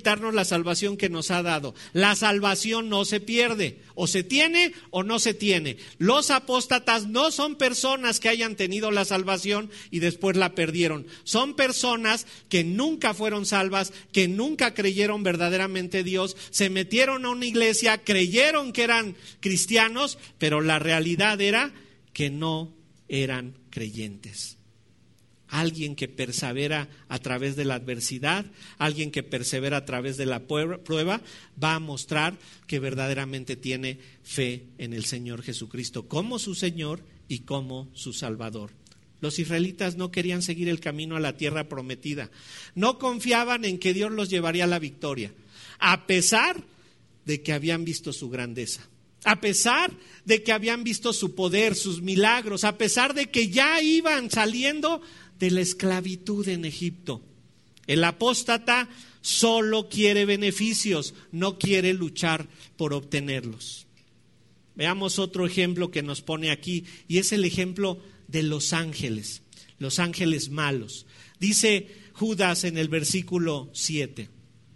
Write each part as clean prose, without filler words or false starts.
quitarnos la salvación que nos ha dado. La salvación no se pierde, o se tiene o no se tiene. Los apóstatas no son personas que hayan tenido la salvación y después la perdieron. Son personas que nunca fueron salvas, que nunca creyeron verdaderamente en Dios, se metieron a una iglesia, creyeron que eran cristianos, pero la realidad era que no eran creyentes. Alguien que persevera a través de la adversidad, alguien que persevera a través de la prueba, va a mostrar que verdaderamente tiene fe en el Señor Jesucristo como su Señor y como su Salvador. Los israelitas no querían seguir el camino a la tierra prometida, no confiaban en que Dios los llevaría a la victoria, a pesar de que habían visto su grandeza, a pesar de que habían visto su poder, sus milagros, a pesar de que ya iban saliendo de la esclavitud en Egipto. El apóstata solo quiere beneficios, no quiere luchar por obtenerlos. Veamos otro ejemplo que nos pone aquí, y es el ejemplo de los ángeles malos. Dice Judas en el versículo 7: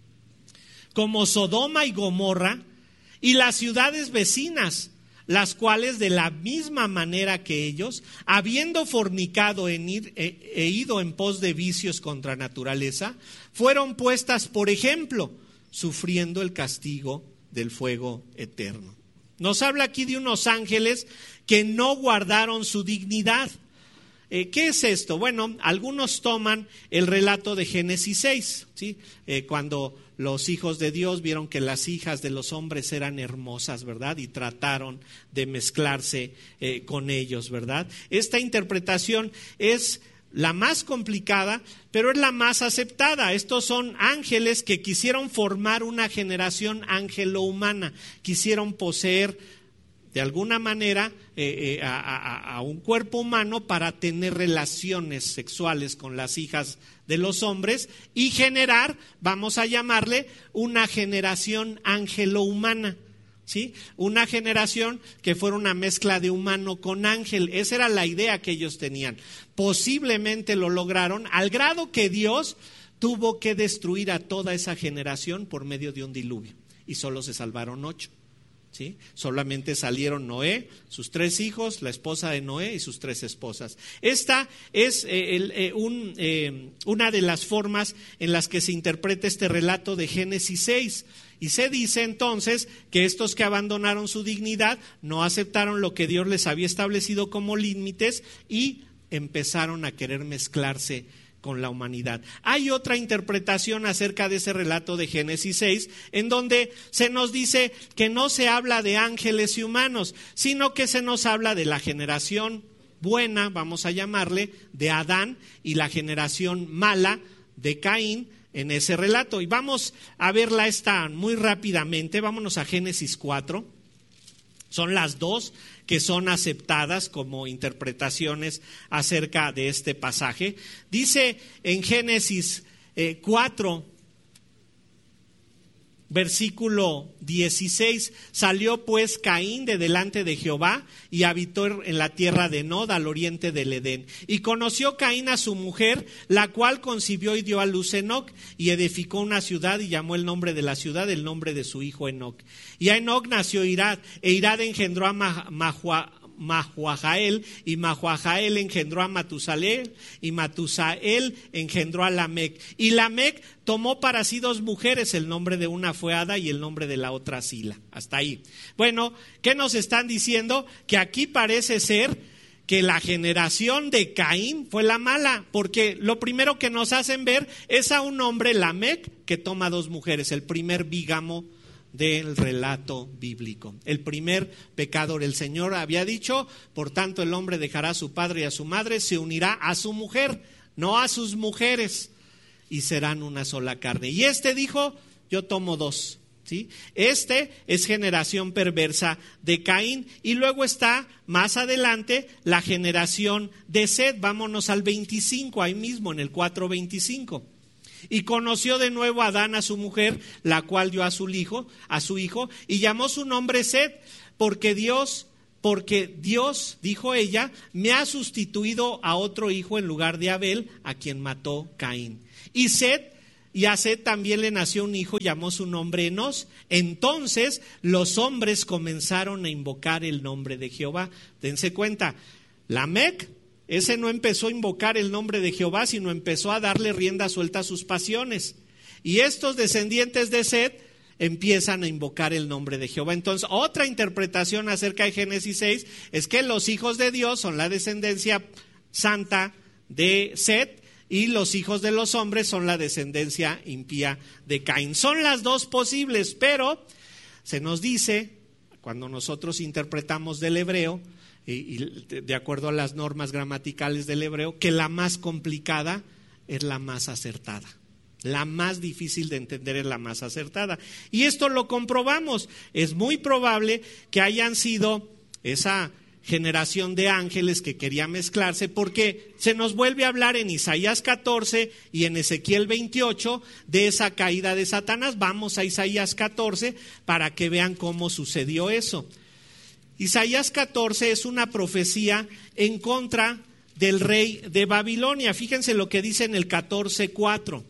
como Sodoma y Gomorra y las ciudades vecinas, las cuales de la misma manera que ellos, habiendo fornicado e ido en pos de vicios contra naturaleza, fueron puestas por ejemplo, sufriendo el castigo del fuego eterno. Nos habla aquí de unos ángeles que no guardaron su dignidad. ¿Qué es esto? Bueno, algunos toman el relato de Génesis 6, ¿sí? Cuando los hijos de Dios vieron que las hijas de los hombres eran hermosas, ¿verdad? Y trataron de mezclarse con ellos, ¿verdad? Esta interpretación es la más complicada, pero es la más aceptada. Estos son ángeles que quisieron formar una generación ángelo-humana, quisieron poseer de alguna manera a un cuerpo humano para tener relaciones sexuales con las hijas de los hombres y generar, vamos a llamarle, una generación ángelo-humana, ¿sí? Una generación que fuera una mezcla de humano con ángel. Esa era la idea que ellos tenían. Posiblemente lo lograron al grado que Dios tuvo que destruir a toda esa generación por medio de un diluvio y solo se salvaron 8. ¿Sí? Solamente salieron Noé, sus 3 hijos, la esposa de Noé y sus 3 esposas. Esta es una de las formas en las que se interpreta este relato de Génesis 6. Y se dice entonces que estos que abandonaron su dignidad no aceptaron lo que Dios les había establecido como límites y empezaron a querer mezclarse con la humanidad. Hay otra interpretación acerca de ese relato de Génesis 6, en donde se nos dice que no se habla de ángeles y humanos, sino que se nos habla de la generación buena, vamos a llamarle, de Adán, y la generación mala de Caín en ese relato. Y vamos a verla esta muy rápidamente. Vámonos a Génesis 4. Son las dos que son aceptadas como interpretaciones acerca de este pasaje. Dice en Génesis 4, versículo 16: salió pues Caín de delante de Jehová y habitó en la tierra de Nod al oriente del Edén. Y conoció Caín a su mujer, la cual concibió y dio a luz Enoc, y edificó una ciudad y llamó el nombre de la ciudad el nombre de su hijo Enoc. Y a Enoc nació Irad, e Irad engendró a Mahujael, y Mahujael engendró a Matusael, y Matusael engendró a Lamec. Y Lamec tomó para sí 2 mujeres, el nombre de una fue Ada y el nombre de la otra Sila. Hasta ahí. Bueno, ¿qué nos están diciendo? Que aquí parece ser que la generación de Caín fue la mala, porque lo primero que nos hacen ver es a un hombre, Lamec, que toma 2 mujeres, el primer bígamo del relato bíblico, el primer pecador. El Señor había dicho: por tanto el hombre dejará a su padre y a su madre, se unirá a su mujer, no a sus mujeres, y serán una sola carne. Y este dijo: yo tomo 2. ¿Sí? Este es generación perversa de Caín. Y luego está más adelante la generación de Set. Vámonos al 25, ahí mismo en el 4:25. Y conoció de nuevo Adán a su mujer, la cual dio a su hijo, y llamó su nombre Set, porque Dios, dijo ella, me ha sustituido a otro hijo en lugar de Abel, a quien mató Caín. Y Set y a Set también le nació un hijo, llamó su nombre Enos. Entonces los hombres comenzaron a invocar el nombre de Jehová. Dense cuenta, Lamec, ese no empezó a invocar el nombre de Jehová, sino empezó a darle rienda suelta a sus pasiones. Y estos descendientes de Set empiezan a invocar el nombre de Jehová. Entonces, otra interpretación acerca de Génesis 6 es que los hijos de Dios son la descendencia santa de Set, y los hijos de los hombres son la descendencia impía de Caín. Son las dos posibles, pero se nos dice, cuando nosotros interpretamos del hebreo, y de acuerdo a las normas gramaticales del hebreo, que la más complicada es la más acertada. La más difícil de entender es la más acertada. Y esto lo comprobamos. Es muy probable que hayan sido esa generación de ángeles que quería mezclarse, porque se nos vuelve a hablar en Isaías 14 y en Ezequiel 28 de esa caída de Satanás. Vamos a Isaías 14 para que vean cómo sucedió eso. Isaías 14 es una profecía en contra del rey de Babilonia. Fíjense lo que dice en el 14:4.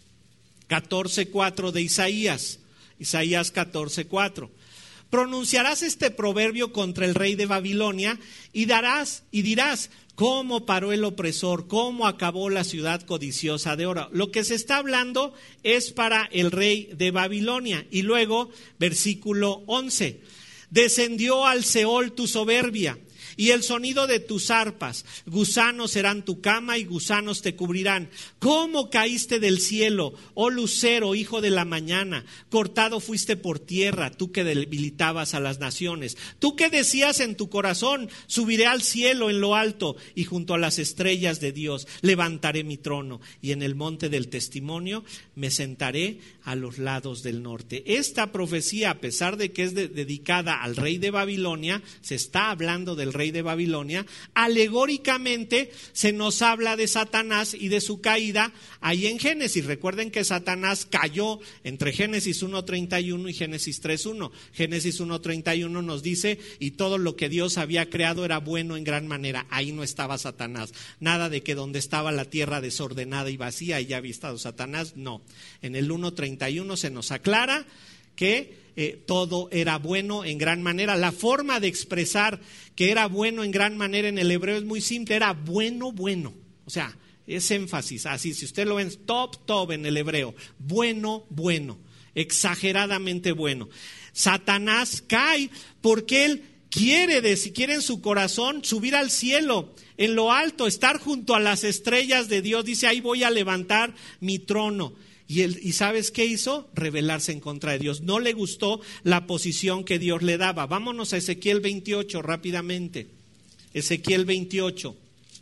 14:4 de Isaías 14:4. Pronunciarás este proverbio contra el rey de Babilonia y dirás, ¿cómo paró el opresor? ¿Cómo acabó la ciudad codiciosa de oro? Lo que se está hablando es para el rey de Babilonia. Y luego, versículo 11, descendió al Seol tu soberbia y el sonido de tus arpas. Gusanos serán tu cama y gusanos te cubrirán. ¿Cómo caíste del cielo, oh lucero, hijo de la mañana? Cortado fuiste por tierra, tú que debilitabas a las naciones. Tú que decías en tu corazón, subiré al cielo en lo alto y junto a las estrellas de Dios levantaré mi trono. Y en el monte del testimonio me sentaré a los lados del norte. Esta profecía, a pesar de que es dedicada al rey de Babilonia, se está hablando del rey de Babilonia, alegóricamente se nos habla de Satanás y de su caída ahí en Génesis. Recuerden que Satanás cayó entre Génesis 1:31 y Génesis 3:1. Génesis 1:31 nos dice, y todo lo que Dios había creado era bueno en gran manera. Ahí no estaba Satanás. Nada de que donde estaba la tierra desordenada y vacía, ahí ya había estado Satanás. No. En el 1:31 se nos aclara que todo era bueno en gran manera. La forma de expresar que era bueno en gran manera en el hebreo es muy simple, era bueno, bueno. O sea, es énfasis, así, si usted lo ve, top en el hebreo, bueno, bueno, exageradamente bueno. Satanás cae porque él quiere en su corazón subir al cielo, en lo alto, estar junto a las estrellas de Dios. Dice, ahí voy a levantar mi trono. ¿Y sabes qué hizo? Rebelarse en contra de Dios. No le gustó la posición que Dios le daba. Vámonos a Ezequiel 28 rápidamente. Ezequiel 28.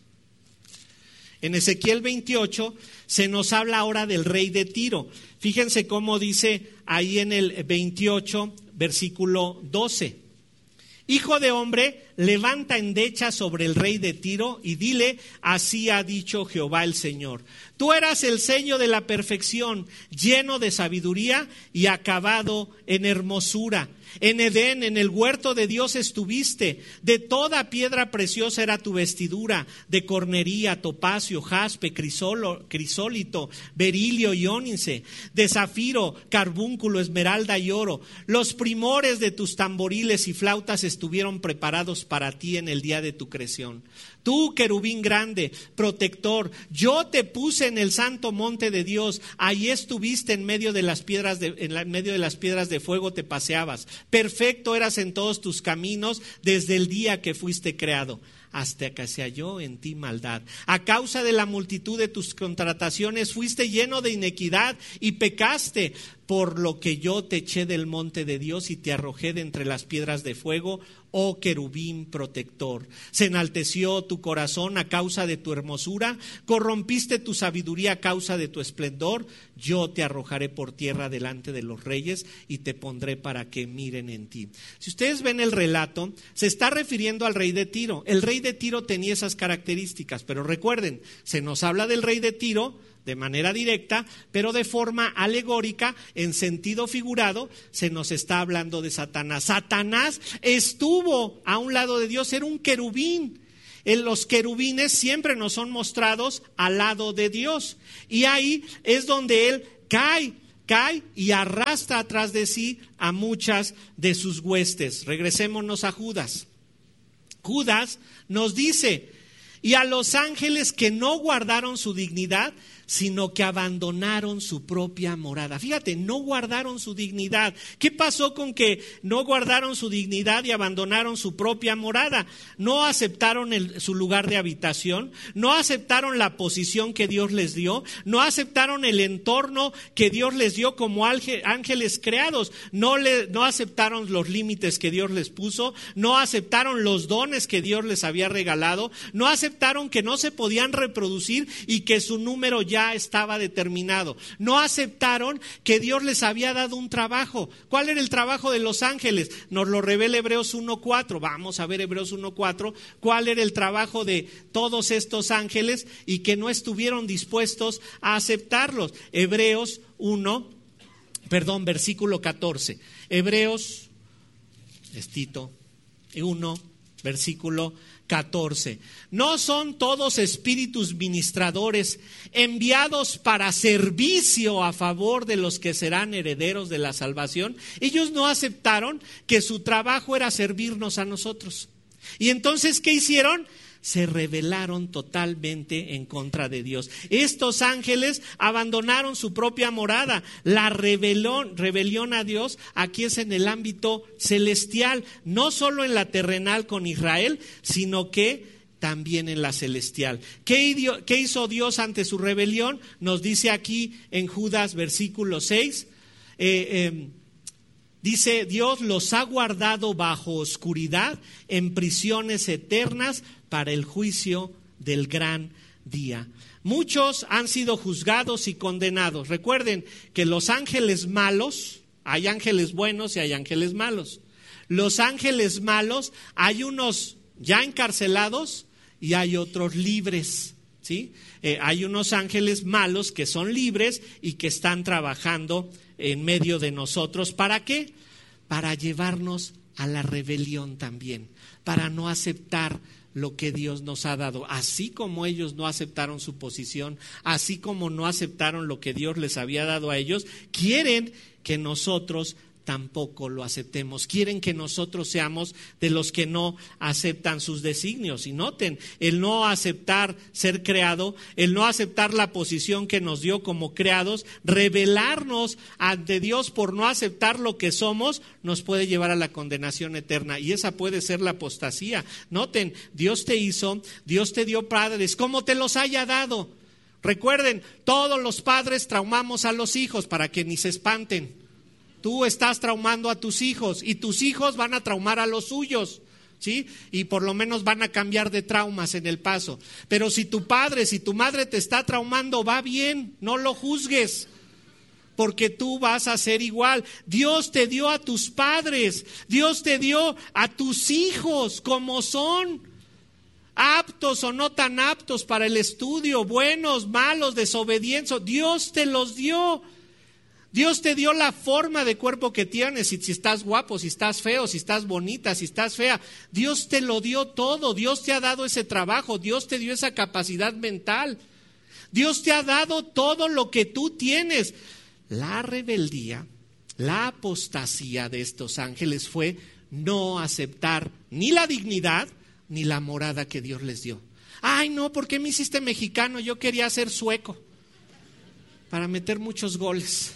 En Ezequiel 28 se nos habla ahora del rey de Tiro. Fíjense cómo dice ahí en el 28, versículo 12. Hijo de hombre, levanta endecha sobre el rey de Tiro y dile, así ha dicho Jehová el Señor. Tú eras el sello de la perfección, lleno de sabiduría y acabado en hermosura. En Edén, en el huerto de Dios estuviste. De toda piedra preciosa era tu vestidura, de cornería, topacio, jaspe, crisólito, berilio y ónice, de zafiro, carbúnculo, esmeralda y oro. Los primores de tus tamboriles y flautas estuvieron preparados para ti en el día de tu creación. Tú, querubín grande, protector, yo te puse en el santo monte de Dios. Ahí estuviste en medio de las piedras de fuego te paseabas. Perfecto eras en todos tus caminos desde el día que fuiste creado, hasta que se halló en ti maldad. A causa de la multitud de tus contrataciones fuiste lleno de iniquidad y pecaste, por lo que yo te eché del monte de Dios y te arrojé de entre las piedras de fuego, oh querubín protector. Se enalteció tu corazón a causa de tu hermosura, corrompiste tu sabiduría a causa de tu esplendor. Yo te arrojaré por tierra delante de los reyes y te pondré para que miren en ti. Si ustedes ven el relato, se está refiriendo al rey de Tiro. El rey de Tiro tenía esas características, pero recuerden, se nos habla del rey de Tiro de manera directa, pero de forma alegórica, en sentido figurado, se nos está hablando de Satanás. Satanás estuvo a un lado de Dios, era un querubín. Los querubines siempre nos son mostrados al lado de Dios. Y ahí es donde él cae y arrastra atrás de sí a muchas de sus huestes. Regresémonos a Judas. Judas nos dice: y a los ángeles que no guardaron su dignidad, sino que abandonaron su propia morada. Fíjate, no guardaron su dignidad. ¿Qué pasó con que no guardaron su dignidad y abandonaron su propia morada? No aceptaron su lugar de habitación, no aceptaron la posición que Dios les dio, no aceptaron el entorno que Dios les dio como ángeles creados, no aceptaron los límites que Dios les puso, no aceptaron los dones que Dios les había regalado, no aceptaron que no se podían reproducir y que su número ya estaba determinado. No aceptaron que Dios les había dado un trabajo. ¿Cuál era el trabajo de los ángeles? Nos lo revela Hebreos 1:4. Vamos a ver Hebreos 1:4. ¿Cuál era el trabajo de todos estos ángeles y que no estuvieron dispuestos a aceptarlos? Hebreos 1, versículo 14. Hebreos 1, versículo 14. ¿No son todos espíritus ministradores enviados para servicio a favor de los que serán herederos de la salvación? Ellos no aceptaron que su trabajo era servirnos a nosotros. Y entonces, ¿qué hicieron? Se rebelaron totalmente en contra de Dios. Estos ángeles abandonaron su propia morada. La rebelión a Dios aquí es en el ámbito celestial, no solo en la terrenal con Israel, sino que también en la celestial. ¿Qué hizo Dios ante su rebelión? Nos dice aquí en Judas versículo 6. Dice: Dios los ha guardado bajo oscuridad en prisiones eternas para el juicio del gran día. Muchos han sido juzgados y condenados. Recuerden que los ángeles malos, hay ángeles buenos y hay ángeles malos. Los ángeles malos, hay unos ya encarcelados y hay otros libres, ¿sí? Hay unos ángeles malos que son libres y que están trabajando en medio de nosotros. ¿Para qué? Para llevarnos a la rebelión también, para no aceptar lo que Dios nos ha dado. Así como ellos no aceptaron su posición, así como no aceptaron lo que Dios les había dado a ellos, quieren que nosotros tampoco lo aceptemos. Quieren que nosotros seamos de los que no aceptan sus designios. Y noten, el no aceptar ser creado, el no aceptar la posición que nos dio como creados, rebelarnos ante Dios por no aceptar lo que somos, nos puede llevar a la condenación eterna. Y esa puede ser la apostasía. Noten, Dios te hizo, Dios te dio padres, como te los haya dado. Recuerden, todos los padres traumamos a los hijos para que ni se espanten. Tú estás traumando a tus hijos y tus hijos van a traumar a los suyos, ¿sí? Y por lo menos van a cambiar de traumas en el paso. Pero si tu padre, si tu madre te está traumando, va bien, no lo juzgues, porque tú vas a ser igual. Dios te dio a tus padres, Dios te dio a tus hijos como son, aptos o no tan aptos para el estudio, buenos, malos, desobedientes. Dios te los dio. Dios te dio la forma de cuerpo que tienes, si estás guapo, si estás feo, si estás bonita, si estás fea. Dios te lo dio todo, Dios te ha dado ese trabajo, Dios te dio esa capacidad mental. Dios te ha dado todo lo que tú tienes. La rebeldía, la apostasía de estos ángeles fue no aceptar ni la dignidad ni la morada que Dios les dio. Ay, no, ¿por qué me hiciste mexicano? Yo quería ser sueco para meter muchos goles.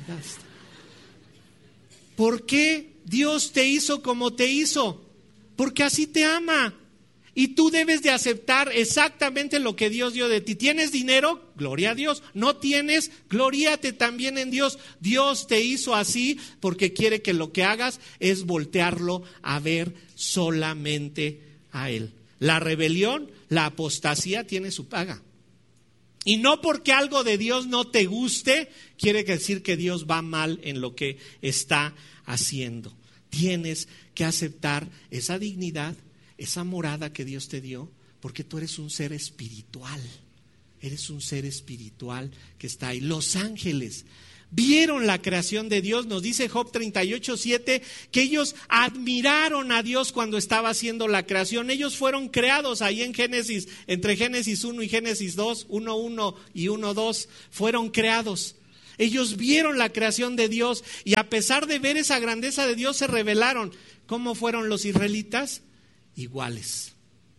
¿Por qué Dios te hizo como te hizo? Porque así te ama. Y tú debes de aceptar exactamente lo que Dios dio de ti. ¿Tienes dinero? Gloria a Dios. ¿No tienes? Gloríate también en Dios. Dios te hizo así porque quiere que lo que hagas es voltearlo a ver solamente a Él. La rebelión, la apostasía tiene su paga. Y no porque algo de Dios no te guste, quiere decir que Dios va mal en lo que está haciendo. Tienes que aceptar esa dignidad, esa morada que Dios te dio, porque tú eres un ser espiritual. Eres un ser espiritual que está ahí. Los ángeles vieron la creación de Dios. Nos dice Job 38:7 que ellos admiraron a Dios cuando estaba haciendo la creación. Ellos fueron creados ahí en Génesis, entre Génesis 1 y Génesis 2, 1:1 y 1:2, fueron creados. Ellos vieron la creación de Dios y a pesar de ver esa grandeza de Dios se rebelaron. ¿Cómo fueron los israelitas? Iguales.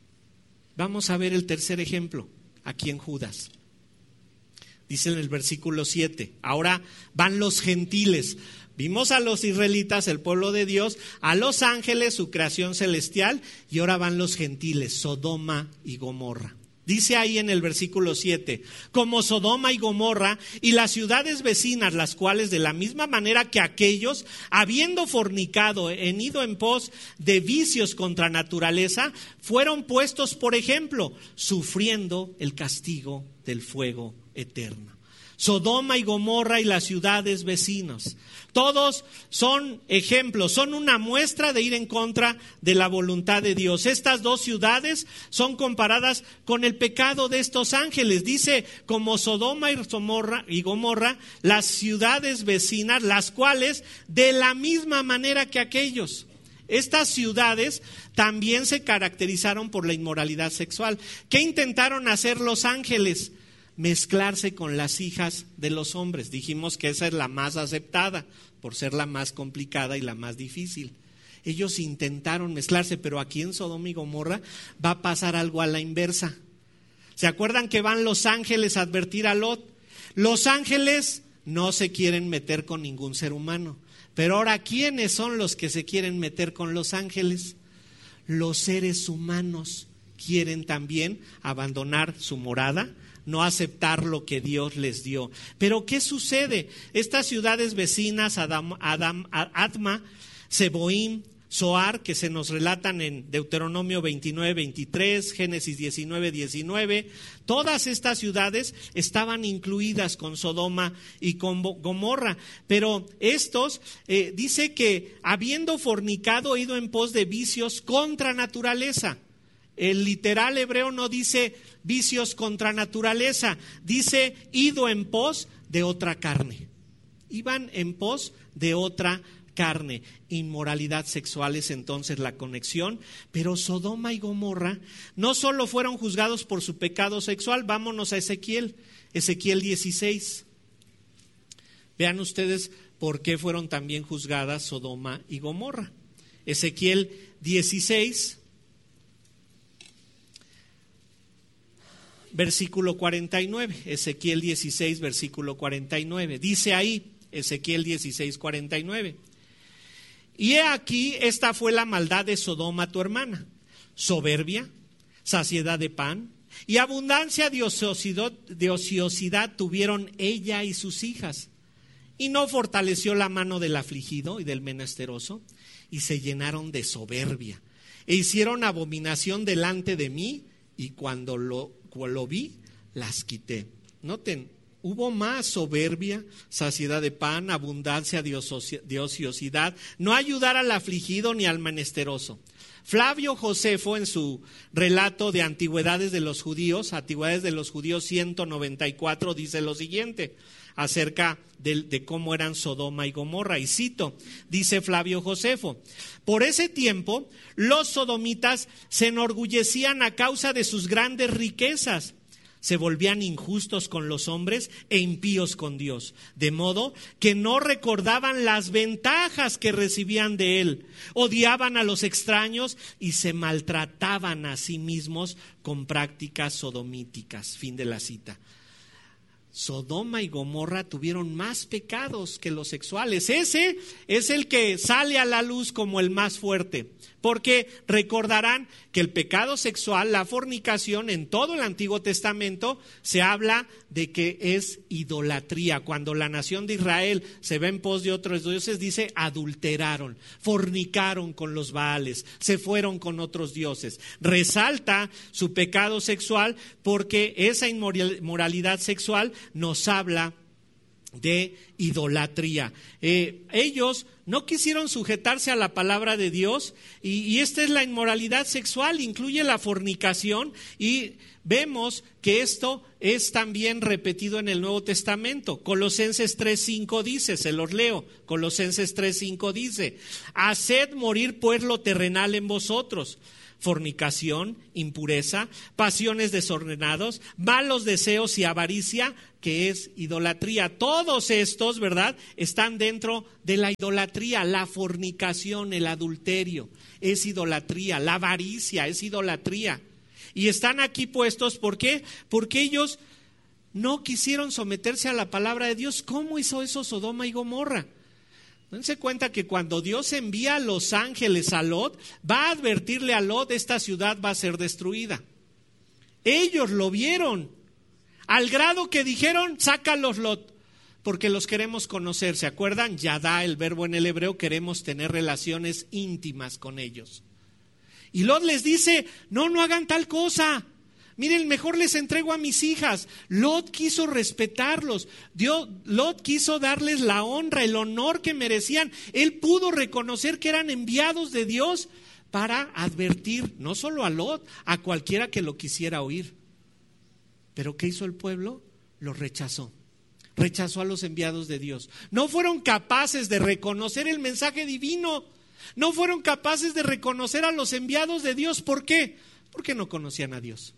Vamos a ver el tercer ejemplo, aquí en Judas. Dice en el versículo 7, ahora van los gentiles. Vimos a los israelitas, el pueblo de Dios, a los ángeles, su creación celestial, y ahora van los gentiles, Sodoma y Gomorra. Dice ahí en el versículo 7, como Sodoma y Gomorra y las ciudades vecinas, las cuales de la misma manera que aquellos, habiendo fornicado, ido en pos de vicios contra naturaleza, fueron puestos por ejemplo, sufriendo el castigo del fuego eterno. Sodoma y Gomorra y las ciudades vecinas, todos son ejemplos, son una muestra de ir en contra de la voluntad de Dios. Estas dos ciudades son comparadas con el pecado de estos ángeles. Dice, como Sodoma y Gomorra, las ciudades vecinas, las cuales de la misma manera que aquellos. Estas ciudades también se caracterizaron por la inmoralidad sexual. ¿Qué intentaron hacer los ángeles? Mezclarse con las hijas de los hombres. Dijimos que esa es la más aceptada, por ser la más complicada y la más difícil. Ellos intentaron mezclarse, pero aquí en Sodoma y Gomorra va a pasar algo a la inversa. ¿Se acuerdan que van los ángeles a advertir a Lot? Los ángeles no se quieren meter con ningún ser humano. Pero ahora, ¿quiénes son los que se quieren meter con los ángeles? Los seres humanos quieren también abandonar su morada, no aceptar lo que Dios les dio. Pero ¿qué sucede? Estas ciudades vecinas, Adma, Seboim, Zoar, que se nos relatan en Deuteronomio 29, 23, Génesis 19, 19, todas estas ciudades estaban incluidas con Sodoma y con Gomorra, pero estos dice que habiendo fornicado, ido en pos de vicios contra naturaleza. El literal hebreo no dice vicios contra naturaleza, dice ido en pos de otra carne. Iban en pos de otra carne. Inmoralidad sexual es entonces la conexión, pero Sodoma y Gomorra no solo fueron juzgados por su pecado sexual. Vámonos a Ezequiel 16. Vean ustedes por qué fueron también juzgadas Sodoma y Gomorra. Ezequiel 16. Versículo 49, Ezequiel 16, versículo 49. Dice ahí, Ezequiel 16, 49. Y he aquí, esta fue la maldad de Sodoma tu hermana, soberbia, saciedad de pan y abundancia de ociosidad tuvieron ella y sus hijas. Y no fortaleció la mano del afligido y del menesteroso, y se llenaron de soberbia, e hicieron abominación delante de mí, y cuando lo vi, las quité. Noten, hubo más soberbia, saciedad de pan, abundancia de ociosidad, no ayudar al afligido ni al menesteroso. Flavio Josefo, en su relato de Antigüedades de los Judíos 194, dice lo siguiente acerca de cómo eran Sodoma y Gomorra, y cito, dice Flavio Josefo: por ese tiempo los sodomitas se enorgullecían a causa de sus grandes riquezas, se volvían injustos con los hombres e impíos con Dios, de modo que no recordaban las ventajas que recibían de él, odiaban a los extraños y se maltrataban a sí mismos con prácticas sodomíticas. Fin de la cita. Sodoma y Gomorra tuvieron más pecados que los sexuales. Ese es el que sale a la luz como el más fuerte, porque recordarán que el pecado sexual, la fornicación, en todo el Antiguo Testamento se habla de que es idolatría. Cuando la nación de Israel se ve en pos de otros dioses, dice adulteraron, fornicaron con los Baales, se fueron con otros dioses. Resalta su pecado sexual porque esa inmoralidad sexual nos habla de idolatría. Ellos no quisieron sujetarse a la palabra de Dios y esta es la inmoralidad sexual, incluye la fornicación, y vemos que esto es también repetido en el Nuevo Testamento. Colosenses 3:5 dice, se los leo, Colosenses 3:5 dice: haced morir pues lo terrenal en vosotros, fornicación, impureza, pasiones desordenadas, malos deseos y avaricia, que es idolatría. Todos estos, ¿verdad?, están dentro de la idolatría. La fornicación, el adulterio, es idolatría. La avaricia es idolatría. Y están aquí puestos, ¿por qué? Porque ellos no quisieron someterse a la palabra de Dios. ¿Cómo hizo eso Sodoma y Gomorra? Dense cuenta que cuando Dios envía a los ángeles a Lot, va a advertirle a Lot: esta ciudad va a ser destruida. Ellos lo vieron, al grado que dijeron: sácalos, Lot, porque los queremos conocer. ¿Se acuerdan? Yadá, el verbo en el hebreo, queremos tener relaciones íntimas con ellos. Y Lot les dice: no hagan tal cosa. Miren, mejor les entrego a mis hijas. Lot quiso respetarlos. Lot quiso darles la honra, el honor que merecían. Él pudo reconocer que eran enviados de Dios para advertir no solo a Lot, a cualquiera que lo quisiera oír. Pero ¿qué hizo el pueblo? Los rechazó. Rechazó a los enviados de Dios. No fueron capaces de reconocer el mensaje divino. No fueron capaces de reconocer a los enviados de Dios. ¿Por qué? Porque no conocían a Dios.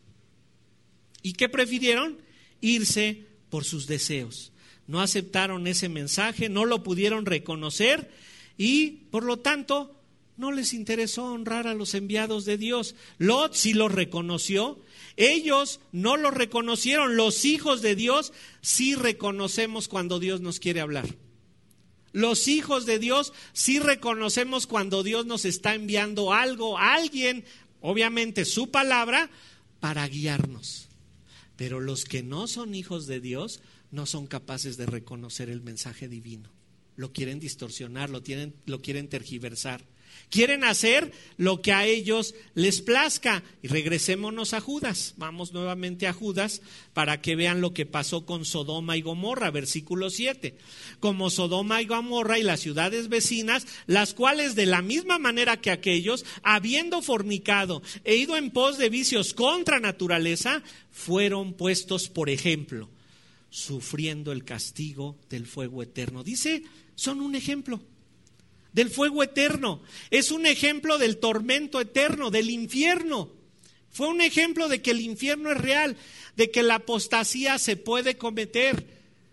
¿Y qué prefirieron? Irse por sus deseos. No aceptaron ese mensaje, no lo pudieron reconocer y por lo tanto no les interesó honrar a los enviados de Dios. Lot sí los reconoció, ellos no los reconocieron. Los hijos de Dios sí reconocemos cuando Dios nos quiere hablar. Los hijos de Dios sí reconocemos cuando Dios nos está enviando algo, a alguien, obviamente su palabra, para guiarnos. Pero los que no son hijos de Dios no son capaces de reconocer el mensaje divino. Lo quieren distorsionar, lo quieren tergiversar. Quieren hacer lo que a ellos les plazca. Y regresémonos a Judas. Vamos nuevamente a Judas para que vean lo que pasó con Sodoma y Gomorra. Versículo 7. Como Sodoma y Gomorra y las ciudades vecinas, las cuales de la misma manera que aquellos, habiendo fornicado e ido en pos de vicios contra naturaleza, fueron puestos por ejemplo, sufriendo el castigo del fuego eterno. Dice, son un ejemplo del fuego eterno, es un ejemplo del tormento eterno, del infierno. Fue un ejemplo de que el infierno es real, de que la apostasía se puede cometer,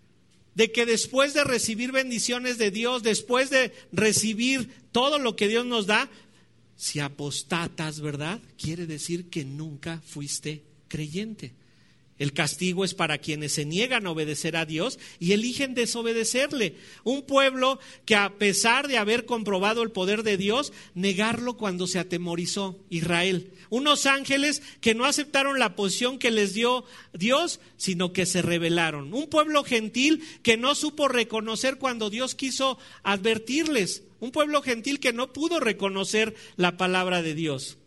de que después de recibir bendiciones de Dios, después de recibir todo lo que Dios nos da, si apostatas, ¿verdad?, quiere decir que nunca fuiste creyente. El castigo es para quienes se niegan a obedecer a Dios y eligen desobedecerle. Un pueblo que, a pesar de haber comprobado el poder de Dios, negarlo cuando se atemorizó. Israel. Unos ángeles que no aceptaron la posición que les dio Dios, sino que se rebelaron. Un pueblo gentil que no supo reconocer cuando Dios quiso advertirles. Un pueblo gentil que no pudo reconocer la palabra de Dios.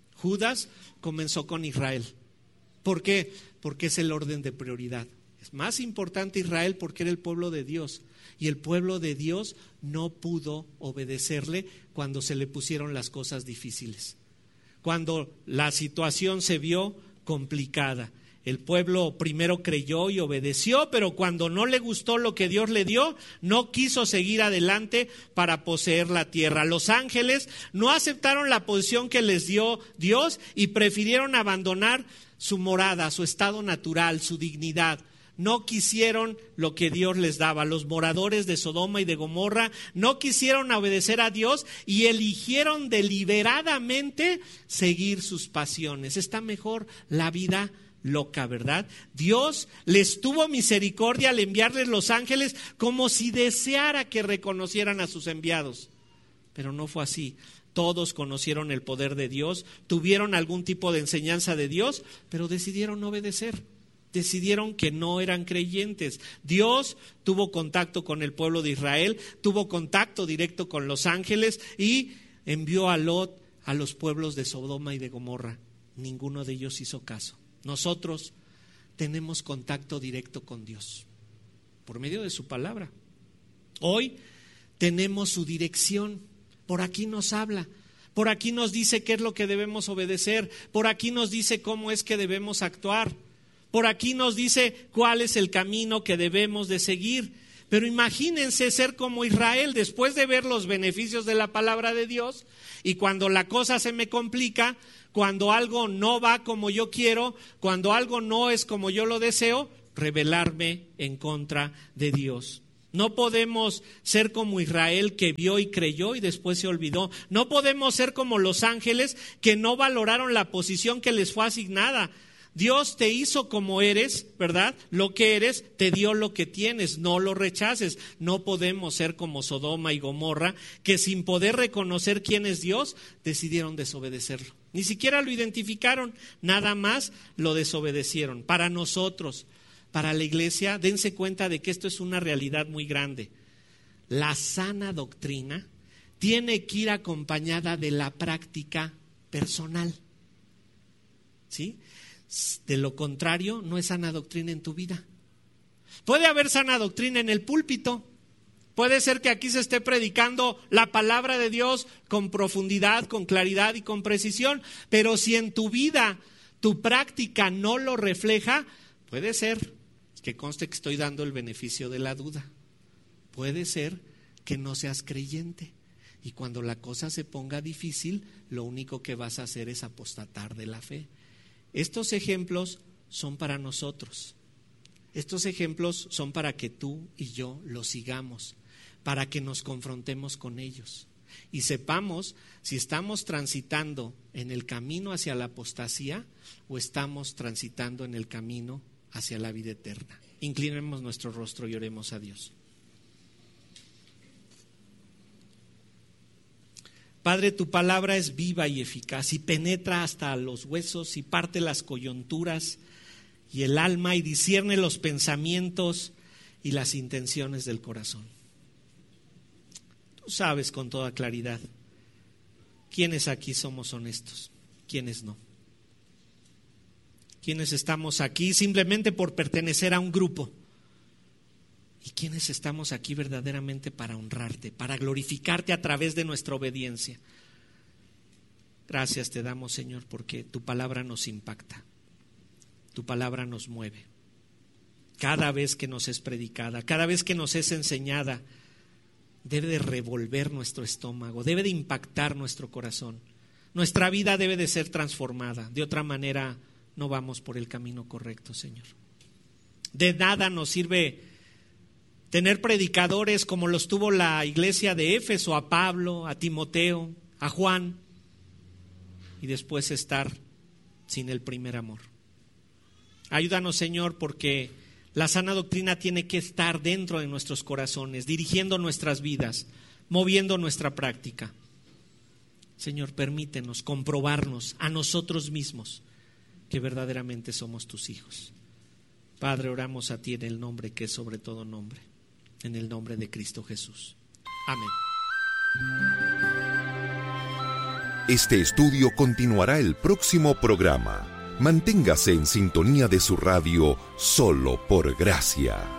Judas comenzó con Israel. ¿Por qué? Porque es el orden de prioridad. Es más importante Israel porque era el pueblo de Dios. Y el pueblo de Dios no pudo obedecerle cuando se le pusieron las cosas difíciles. Cuando la situación se vio complicada. El pueblo primero creyó y obedeció, pero cuando no le gustó lo que Dios le dio, no quiso seguir adelante para poseer la tierra. Los ángeles no aceptaron la posición que les dio Dios y prefirieron abandonar su morada, su estado natural, su dignidad. No quisieron lo que Dios les daba. Los moradores de Sodoma y de Gomorra no quisieron obedecer a Dios y eligieron deliberadamente seguir sus pasiones. Está mejor la vida loca, ¿verdad? Dios les tuvo misericordia al enviarles los ángeles como si deseara que reconocieran a sus enviados. Pero no fue así. Todos conocieron el poder de Dios, tuvieron algún tipo de enseñanza de Dios, pero decidieron no obedecer. Decidieron que no eran creyentes. Dios tuvo contacto con el pueblo de Israel, tuvo contacto directo con los ángeles y envió a Lot a los pueblos de Sodoma y de Gomorra. Ninguno de ellos hizo caso. Nosotros tenemos contacto directo con Dios por medio de su palabra. Hoy tenemos su dirección. Por aquí nos habla, por aquí nos dice qué es lo que debemos obedecer, por aquí nos dice cómo es que debemos actuar, por aquí nos dice cuál es el camino que debemos de seguir. Pero imagínense ser como Israel después de ver los beneficios de la palabra de Dios, y cuando la cosa se me complica, cuando algo no va como yo quiero, cuando algo no es como yo lo deseo, rebelarme en contra de Dios. No podemos ser como Israel, que vio y creyó y después se olvidó. No podemos ser como los ángeles, que no valoraron la posición que les fue asignada. Dios te hizo como eres, ¿verdad? Lo que eres, te dio lo que tienes, no lo rechaces. No podemos ser como Sodoma y Gomorra, que sin poder reconocer quién es Dios, decidieron desobedecerlo. Ni siquiera lo identificaron, nada más lo desobedecieron. Para nosotros, para la iglesia, dense cuenta de que esto es una realidad muy grande. La sana doctrina tiene que ir acompañada de la práctica personal, ¿sí? De lo contrario, no es sana doctrina en tu vida. Puede haber sana doctrina en el púlpito. Puede ser que aquí se esté predicando la palabra de Dios con profundidad, con claridad y con precisión, pero si en tu vida tu práctica no lo refleja, puede ser, que conste que estoy dando el beneficio de la duda, puede ser que no seas creyente, y cuando la cosa se ponga difícil, lo único que vas a hacer es apostatar de la fe. Estos ejemplos son para nosotros. Estos ejemplos son para que tú y yo los sigamos, para que nos confrontemos con ellos y sepamos si estamos transitando en el camino hacia la apostasía o estamos transitando en el camino hacia la vida eterna. Inclinemos nuestro rostro y oremos a Dios. Padre, tu palabra es viva y eficaz y penetra hasta los huesos y parte las coyunturas y el alma y discierne los pensamientos y las intenciones del corazón. Tú sabes con toda claridad quiénes aquí somos honestos, quiénes no. Quiénes estamos aquí simplemente por pertenecer a un grupo y quiénes estamos aquí verdaderamente para honrarte, para glorificarte a través de nuestra obediencia. Gracias te damos, Señor, porque tu palabra nos impacta, tu palabra nos mueve. Cada vez que nos es predicada, cada vez que nos es enseñada, debe de revolver nuestro estómago, debe de impactar nuestro corazón. Nuestra vida debe de ser transformada, de otra manera no vamos por el camino correcto, Señor. De nada nos sirve tener predicadores como los tuvo la iglesia de Éfeso, a Pablo, a Timoteo, a Juan, y después estar sin el primer amor. Ayúdanos, Señor, porque la sana doctrina tiene que estar dentro de nuestros corazones, dirigiendo nuestras vidas, moviendo nuestra práctica. Señor, permítenos comprobarnos a nosotros mismos que verdaderamente somos tus hijos. Padre, oramos a ti en el nombre que es sobre todo nombre, en el nombre de Cristo Jesús. Amén. Este estudio continuará el próximo programa. Manténgase en sintonía de su radio Solo por Gracia.